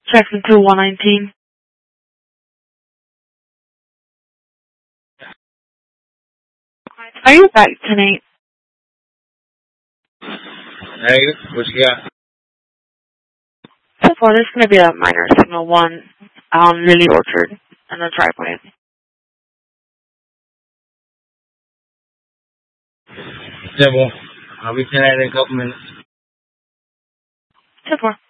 Jackson 2119. Are you back tonight? Hey, what you got? So far, there's going to be a minor signal 1 on Lily Orchard in the driveway. Simple. I'll be 10 in a couple minutes. 10-4.